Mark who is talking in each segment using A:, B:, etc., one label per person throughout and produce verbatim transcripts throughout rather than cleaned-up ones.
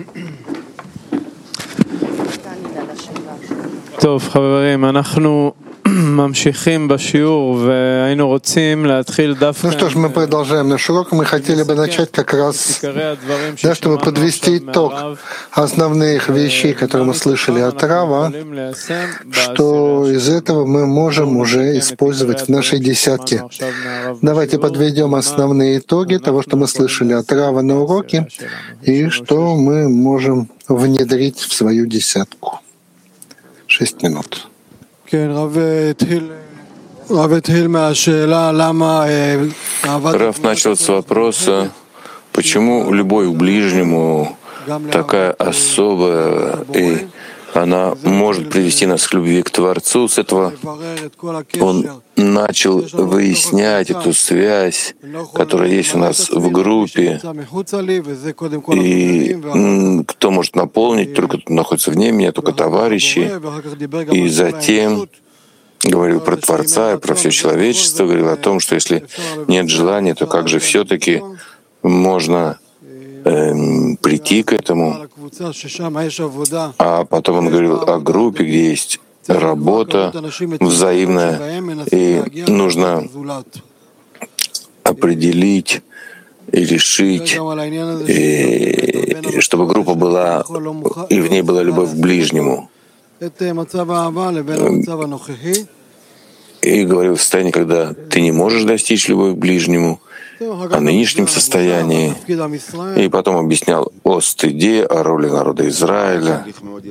A: טוב, חברים, אנחנו ממשיכים בשיעור והיינו רוצים להתחיל דווקא.
B: Ну что ж, мы продолжаем наш урок. Мы хотели бы начать как раз, да, чтобы подвести итог основных вещей, которые мы слышали от Рава, что из этого мы можем уже использовать в нашей десятке. Давайте подведем основные итоги того, что мы слышали от Рава на уроке, и что мы можем внедрить в свою десятку. Шесть минут.
C: Раф
D: начал с вопроса, почему любовь к ближнему такая особая, и она может привести нас к любви к Творцу. С этого он начал выяснять эту связь, которая есть у нас в группе, и кто может наполнить, только кто находится вне меня, только товарищи. И затем говорил про Творца и про все человечество, говорил о том, что если нет желания, то как же все-таки можно эм, прийти к этому. А потом он говорил о группе, где есть работа взаимная, и нужно определить и решить, и чтобы группа была, и в ней была любовь к ближнему. И говорил в состоянии, когда ты не можешь достичь любовь к ближнему, о нынешнем состоянии, и потом объяснял о стыде, о роли народа Израиля.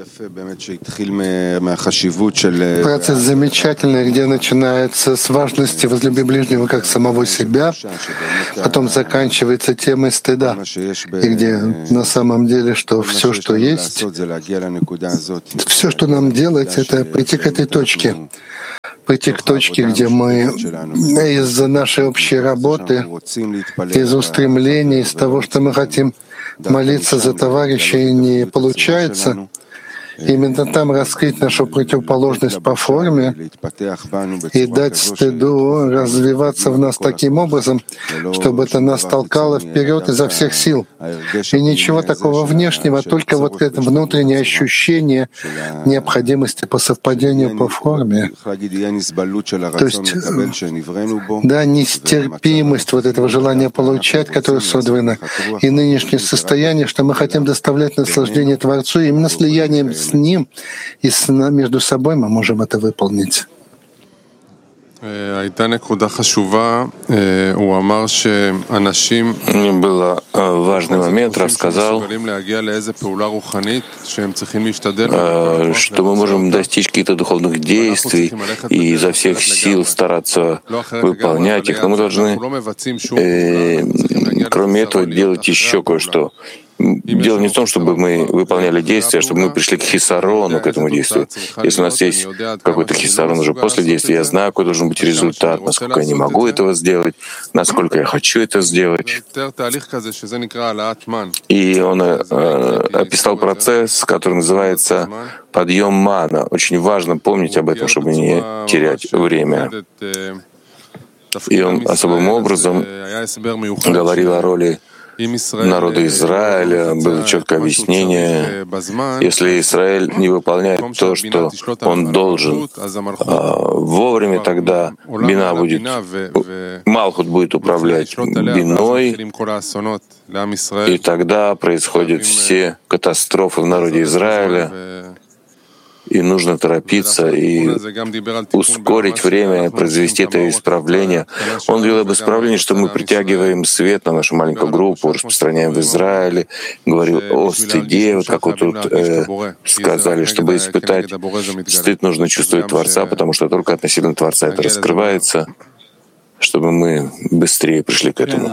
B: Процесс замечательный, где начинается с важности возлюби ближнего как самого себя, потом заканчивается темой стыда, и где на самом деле, что все, что есть, все, что нам делать, это прийти к этой точке. Прийти к точке, где мы из-за нашей общей работы, из устремлений, из того, что мы хотим молиться за товарища, и не получается, именно там раскрыть нашу противоположность по форме и дать стыду развиваться в нас таким образом, чтобы это нас толкало вперед изо всех сил. И ничего такого внешнего, только вот это внутреннее ощущение необходимости по совпадению по форме. То есть, да, нестерпимость вот этого желания получать, которое создано, и нынешнее состояние, что мы хотим доставлять наслаждение Творцу, именно слиянием с Ним и с нами между собой мы можем это выполнить.
D: Был важный момент, рассказал, что мы можем достичь каких-то духовных действий и изо всех сил стараться выполнять их, но мы должны, э, кроме этого, делать еще кое-что. Дело не в том, чтобы мы выполняли действия, а чтобы мы пришли к хисарону, к этому действию. Если у нас есть какой-то хисарон уже после действия, я знаю, какой должен быть результат, насколько я не могу этого сделать, насколько я хочу это сделать. И он э, описал процесс, который называется подъем мана. Очень важно помнить об этом, чтобы не терять время. И он особым образом говорил о роли народу Израиля, было четкое объяснение. Если Израиль не выполняет то, что он должен вовремя, тогда бина будет, Малхут будет управлять биной, и тогда происходят все катастрофы в народе Израиля. И нужно торопиться и ускорить время, произвести это исправление. Он говорил об исправлении, что мы притягиваем свет на нашу маленькую группу, распространяем в Израиле, говорил о стыде, вот как вот тут э, сказали, чтобы испытать стыд, нужно чувствовать Творца, потому что только относительно Творца это раскрывается, чтобы мы быстрее пришли к этому.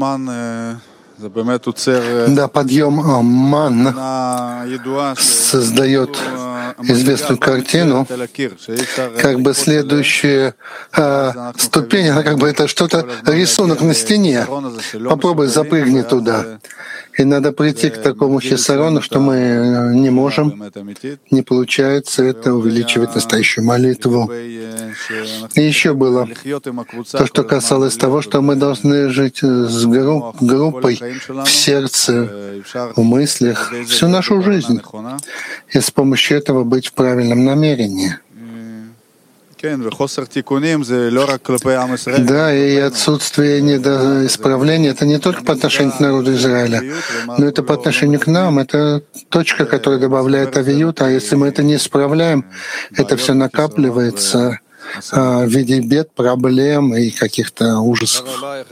B: Да, подъем ман создает известную картину, как бы следующая а, ступень, она как бы это что-то, рисунок на стене. Попробуй запрыгни туда. И надо прийти к такому хисарону, что мы не можем, не получается. Это увеличивает настоящую молитву. И еще было то, что касалось того, что мы должны жить с групп, группой в сердце, в мыслях всю нашу жизнь, и с помощью этого быть в правильном намерении. Да, и отсутствие недоисправления — это не только по отношению к народу Израиля, но это по отношению к нам. Это точка, которая добавляет авиют, а если мы это не исправляем, это все накапливается в виде бед, проблем и каких-то ужасов.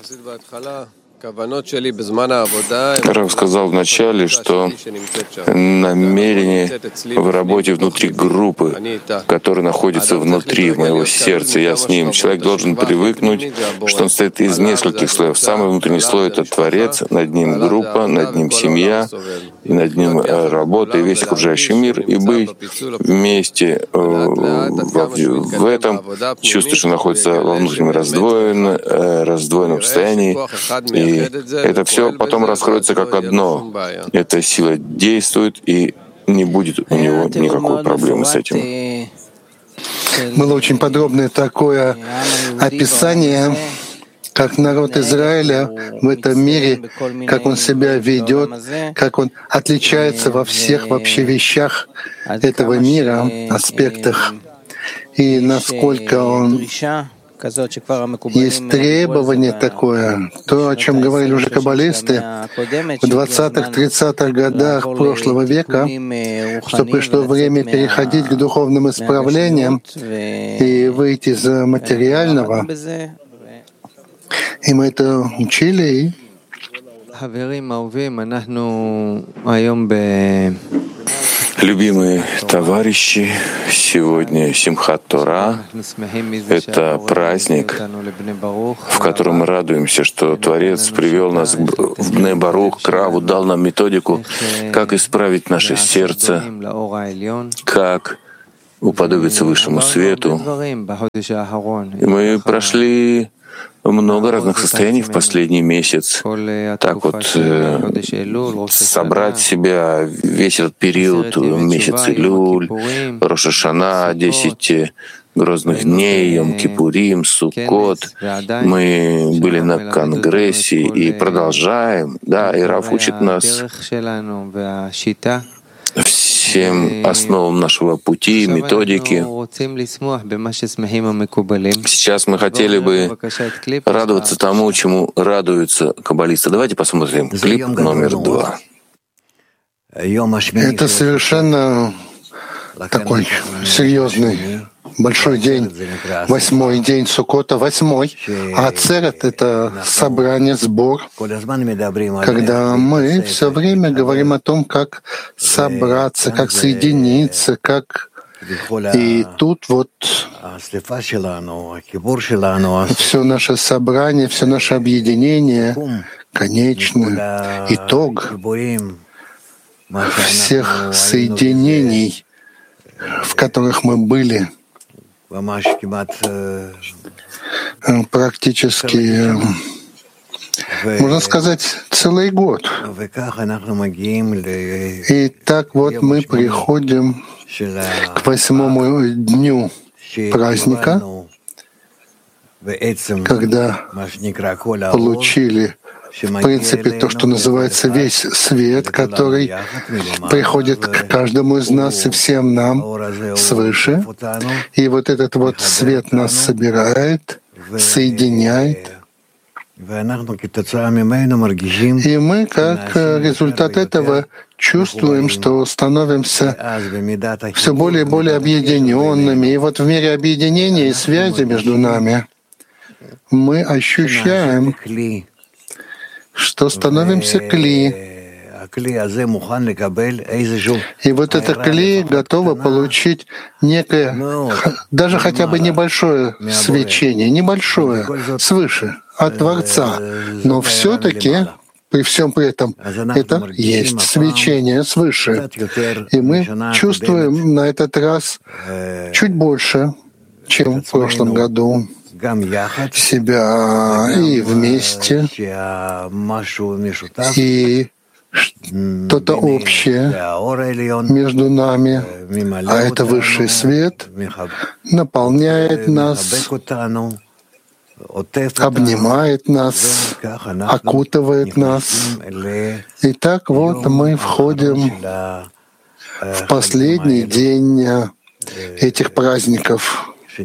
D: Рав сказал вначале, что намерение в работе внутри группы, которая находится внутри моего сердца, я с ним. Человек должен привыкнуть, что он состоит из нескольких слоев. Самый внутренний слой — это Творец, над ним группа, над ним семья, и над ним работа и весь окружающий мир, и быть вместе в этом, чувство, что находится во внутреннем раздвоенном, раздвоенном состоянии, и это все потом раскроется как одно. Эта сила действует, и не будет у него никакой проблемы с этим.
B: Было очень подробное такое описание, как народ Израиля в этом мире, как он себя ведет, как он отличается во всех вообще вещах этого мира, аспектах, и насколько он есть требование такое, то, о чем говорили уже каббалисты в двадцатых-тридцатых годах прошлого века, что пришло время переходить к духовным исправлениям и выйти из материального. И мы это учили.
D: Любимые товарищи, сегодня Симхат Тора — это праздник, в котором мы радуемся, что Творец привел нас в Бней Барух, к Раву, дал нам методику, как исправить наше сердце, как уподобиться высшему свету. И мы прошли много разных состояний в последний месяц. Так вот, э, собрать себя весь этот период, месяц Илюль, Рош ха-Шана, десять грозных дней, Йом-Кипурим, Суккот. Мы были на конгрессе и продолжаем. Да, и Рав учит нас всем основам нашего пути, методики. Сейчас мы хотели бы радоваться тому, чему радуются каббалисты. Давайте посмотрим клип номер два.
B: Это совершенно такой серьезный, большой день, восьмой день Суккота, восьмой. А Ацерет — это собрание, сбор, когда мы все время говорим о том, как собраться, как соединиться, как... И тут вот все наше собрание, все наше объединение, конечный итог всех соединений, в которых мы были, практически, можно сказать, целый год. И так вот мы приходим к восьмому дню праздника, когда получили, в принципе, то, что называется весь свет, который приходит к каждому из нас и всем нам свыше. И вот этот вот свет нас собирает, соединяет. И мы, как результат этого, чувствуем, что становимся все более и более объединенными. И вот в мире объединения и связи между нами мы ощущаем, что становимся кли. И вот это кли готово получить некое, даже хотя бы небольшое свечение, небольшое, свыше, от Творца. Но все-таки при всем при этом это есть свечение свыше. И мы чувствуем на этот раз чуть больше, чем в прошлом году, себя и вместе, и что-то общее между нами, а это высший свет наполняет нас, обнимает нас, окутывает нас. И так вот мы входим в последний день этих праздников.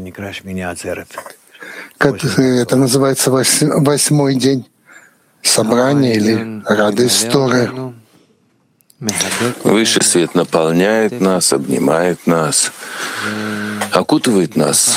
B: Это называется восьмой день собрания или радость Торы.
D: Высший свет наполняет нас, обнимает нас, окутывает нас.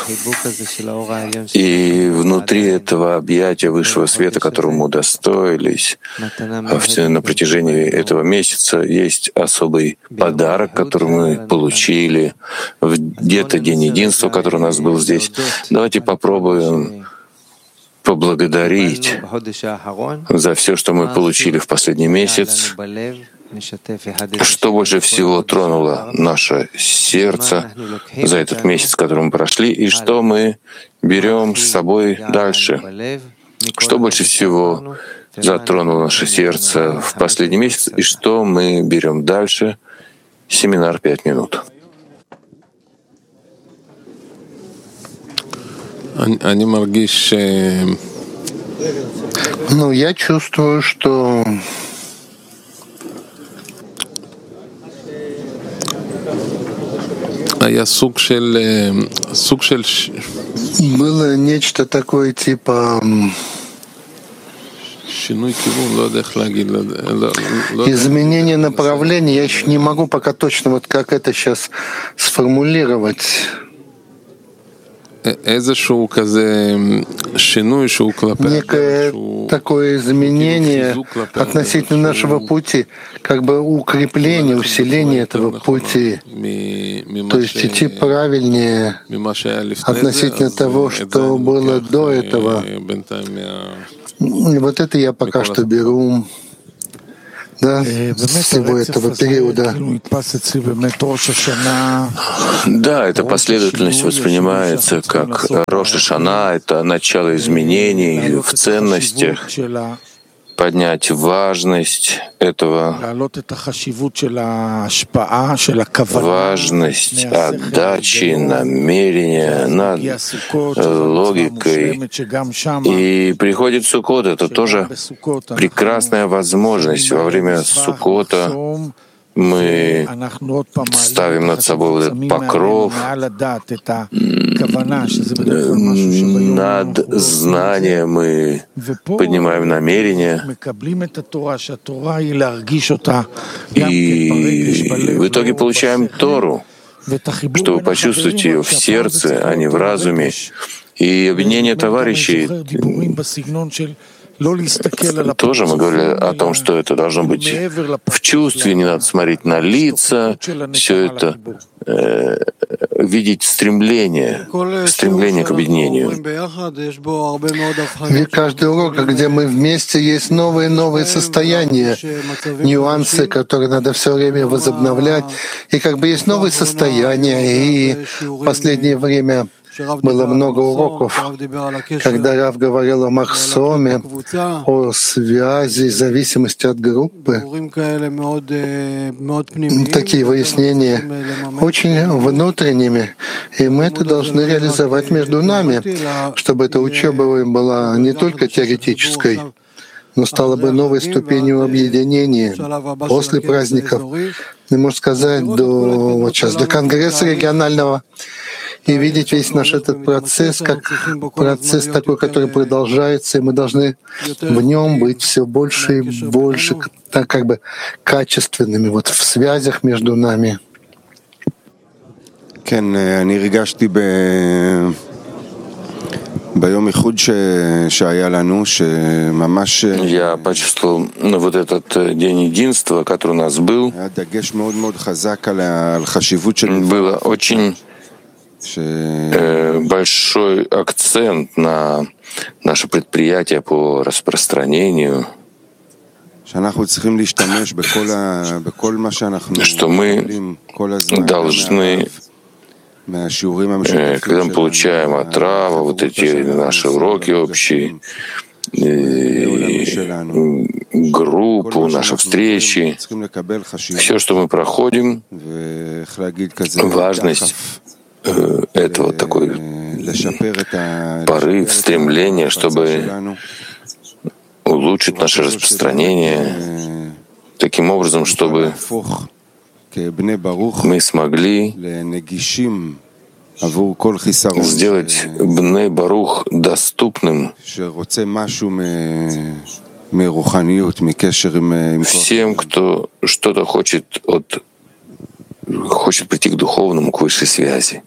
D: И внутри этого объятия высшего света, которому мы удостоились на протяжении этого месяца, есть особый подарок, который мы получили где-то День единства, который у нас был здесь. Давайте попробуем поблагодарить за все, что мы получили в последний месяц. Что больше всего тронуло наше сердце за этот месяц, который мы прошли, и что мы берем с собой дальше? Что больше всего затронуло наше сердце в последний месяц, и что мы берем дальше? Семинар «Пять минут».
B: Ну, я чувствую, что было нечто такое типа изменение направления. Я еще не могу пока точно вот как это сейчас сформулировать. Некое такое изменение относительно нашего пути, как бы укрепление, усиление этого пути. То есть идти правильнее относительно того, что было до этого. И вот это я пока что беру. Да, с всего этого периода.
D: Да, эта последовательность воспринимается как Рош ха-Шана, это начало изменений в ценностях, поднять важность этого, важность отдачи, намерения над логикой. И приходит Суккот, это тоже прекрасная возможность. Во время Суккота мы ставим над собой вот этот покров над знанием, мы поднимаем намерение, и в итоге получаем Тору, чтобы почувствовать ее в сердце, а не в разуме. И объединение товарищей тоже мы говорили о том, что это должно быть в чувстве, не надо смотреть на лица, все это э, видеть стремление, стремление к объединению.
B: Ведь каждый урок, где мы вместе, есть новые новые состояния, нюансы, которые надо все время возобновлять. И как бы есть новые состояния, и в последнее время было много уроков, когда Рав говорил о махсоме, о связи, зависимости от группы. Такие выяснения очень внутренними, и мы это должны реализовать между нами, чтобы эта учеба была не только теоретической, но стала бы новой ступенью объединения после праздников. И, можно сказать, до, вот сейчас, до Конгресса регионального, и видеть весь наш этот процесс как процесс такой, который продолжается, и мы должны в нем быть все больше и больше, так как бы качественными вот в связях между нами.
D: Я почувствовал ну, вот этот день единства, который у нас был. Было очень большой акцент на наше предприятие по распространению, что мы должны, когда мы получаем от Рава вот эти наши уроки общие, группу, наши встречи, все, что мы проходим, важность э, этого, такой порыв, стремление, чтобы улучшить наше распространение таким образом, чтобы мы смогли сделать Бней Барух доступным всем, кто что-то хочет от хочет прийти к духовному, к высшей связи.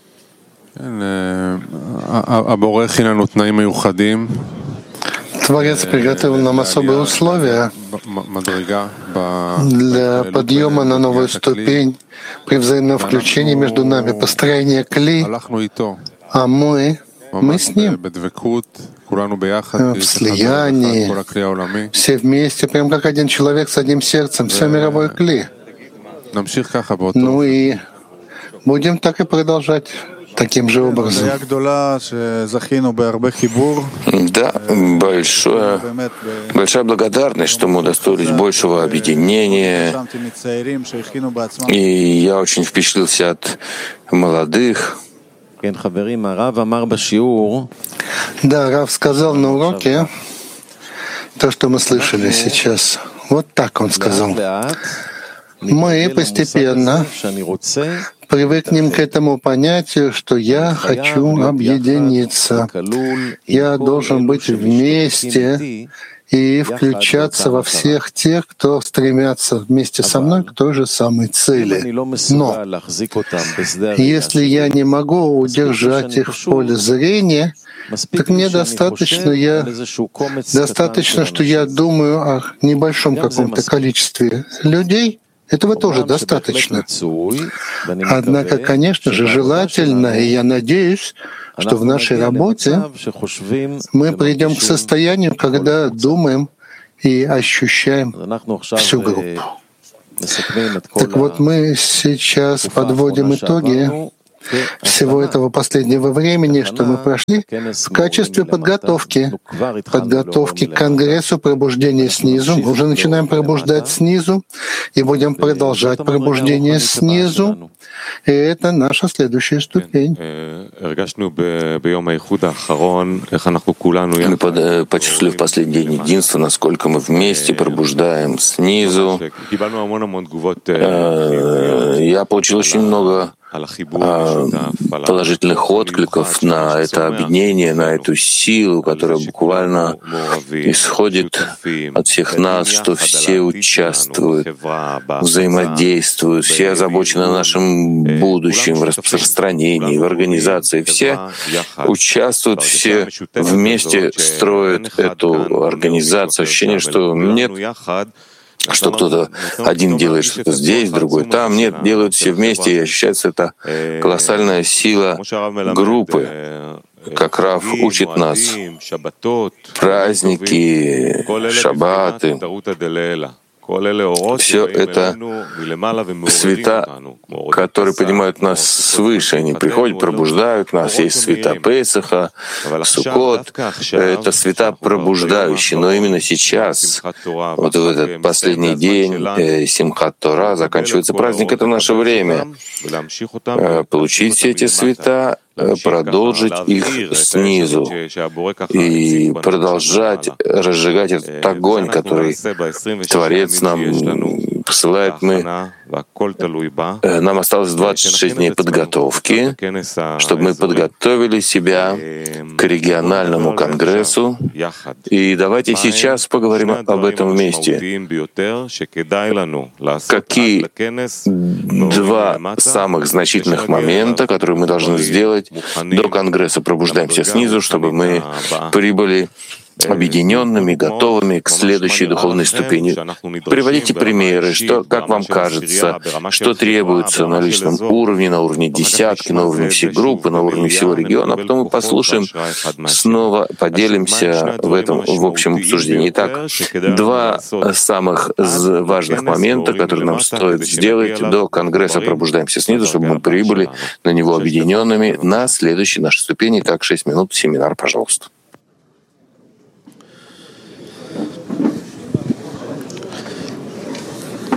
B: Творец приготовил нам особые условия для подъема на новую ступень при взаимном включении между нами, построение кли, а мы, мы с ним в слиянии, все вместе, прям как один человек с одним сердцем, все мировое кли. Ну и будем так и продолжать таким же образом.
D: Да, большое, большая благодарность, что мы удостоились большего объединения. И я очень впечатлился от молодых.
B: Да, Рав сказал на уроке то, что мы слышали сейчас. Вот так он сказал. Мы постепенно привыкнем к этому понятию, что я хочу объединиться. Я должен быть вместе и включаться во всех тех, кто стремятся вместе со мной к той же самой цели. Но если я не могу удержать их в поле зрения, так мне достаточно, я, достаточно, что я думаю о небольшом каком-то количестве людей. Этого тоже достаточно. Однако, конечно же, желательно, и я надеюсь, что в нашей работе мы придем к состоянию, когда думаем и ощущаем всю группу. Так вот, мы сейчас подводим итоги всего этого последнего времени, что мы прошли, в качестве подготовки, подготовки к Конгрессу пробуждения снизу. Мы уже начинаем пробуждать снизу и будем продолжать пробуждение снизу. И это наша следующая ступень.
D: Мы почувствовали в последний день единства, насколько мы вместе пробуждаем снизу. Я получил очень много положительных откликов на это объединение, на эту силу, которая буквально исходит от всех нас, что все участвуют, взаимодействуют, все озабочены нашим будущем, в распространении, в организации. Все участвуют, все вместе строят эту организацию. Ощущение, что нет, что кто-то один делает что-то здесь, другой там. Нет, делают все вместе, и ощущается эта колоссальная сила группы. Как Рав учит нас, праздники, шаббаты, все это света, которые поднимают нас свыше. Они приходят, пробуждают нас. Есть света Песаха, Суккот. Это света пробуждающие. Но именно сейчас, вот в этот последний день э, Симхат Тора, заканчивается праздник, это наше время. Э, получить все эти света, продолжить их снизу и продолжать разжигать этот огонь, который Творец нам посылает. Мы, нам осталось двадцать шесть дней подготовки, чтобы мы подготовили себя к региональному конгрессу. И давайте сейчас поговорим об этом вместе. Какие два самых значительных момента, которые мы должны сделать до Конгресса «Пробуждаемся снизу», чтобы мы прибыли объединенными, готовыми к следующей духовной ступени. Приводите примеры, что, как вам кажется, что требуется на личном уровне, на уровне десятки, на уровне всей группы, на уровне всего региона, а потом мы послушаем, снова поделимся в этом в общем обсуждении. Итак, два самых важных момента, которые нам стоит сделать до Конгресса «Пробуждаемся снизу», чтобы мы прибыли на него объединенными на следующей нашей ступени. Так, шесть минут, семинар, пожалуйста.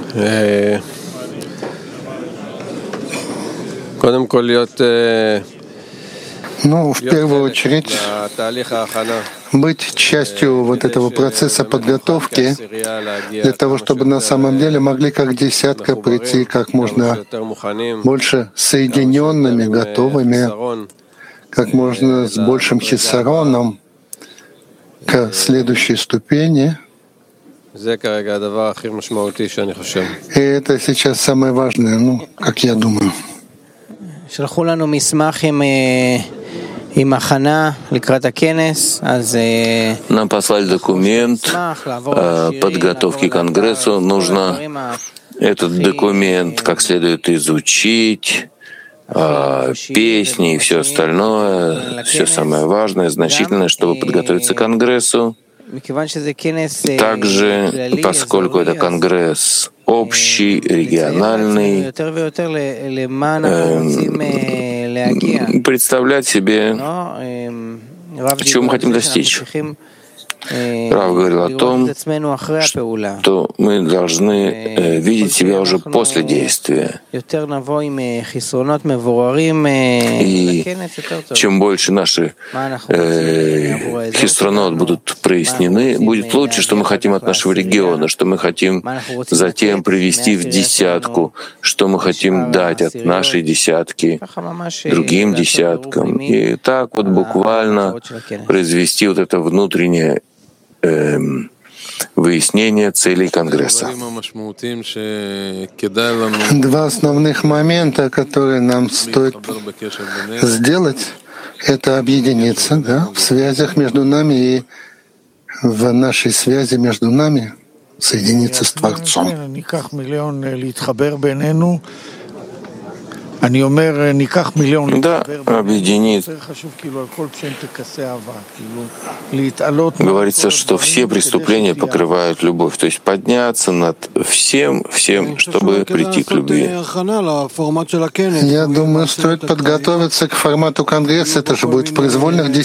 B: Ну, в первую очередь, быть частью вот этого процесса подготовки для того, чтобы на самом деле могли как десятка прийти как можно больше соединенными, готовыми, как можно с большим хиссароном к следующей ступени. И это сейчас самое важное, ну, как я думаю.
D: Нам послали документ подготовки к Конгрессу. Нужно этот документ как следует изучить, песни и все остальное, все самое важное, значительное, чтобы подготовиться к Конгрессу. Также, поскольку это Конгресс общий, региональный, э, представлять себе, чего мы хотим достичь. Рав говорил о том, что мы должны э, видеть себя уже после действия. И чем больше наши э, хисронот будут прояснены, будет лучше, что мы хотим от нашего региона, что мы хотим затем привести в десятку, что мы хотим дать от нашей десятки другим десяткам. И так вот буквально произвести вот это внутреннее Эм, выяснение целей Конгресса.
B: Два основных момента, которые нам стоит сделать, это объединиться, да, в связях между нами и в нашей связи между нами соединиться с Творцом.
D: Да, объединит. Говорится, что все преступления покрывают любовь, то есть подняться над всем, всем, чтобы прийти к любви.
B: Я думаю, стоит подготовиться к формату Конгресса, это же будет в произвольных